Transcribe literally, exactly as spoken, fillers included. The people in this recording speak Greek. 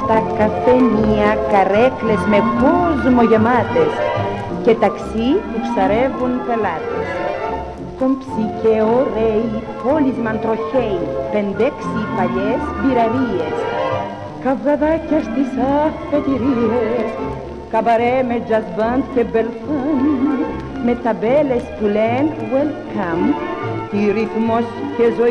τα καφενεία, καρέκλες με κόσμο γεμάτες και ταξί που ψαρεύουν πελάτες. Κομψοί και ωραίοι, πόλισμαν τροχαίοι, πεντέξι παλιές μπειραρίες, καβγαδάκια στις αφετηρίες, καμπαρέ με jazz band και μπελφάν, με ταμπέλες που λένε welcome, τι ρυθμός και ζωή.